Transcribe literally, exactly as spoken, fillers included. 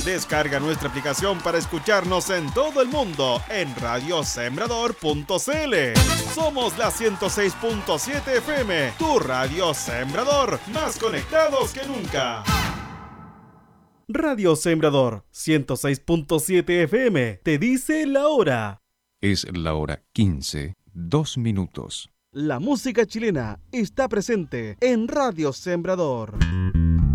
Descarga nuestra aplicación para escucharnos en todo el mundo en radio sembrador punto c l. Somos la ciento seis punto siete F M, tu radio Sembrador, más conectados que nunca. Radio Sembrador ciento seis punto siete F M te dice la hora. Es la hora quince, dos minutos. La música chilena está presente en Radio Sembrador.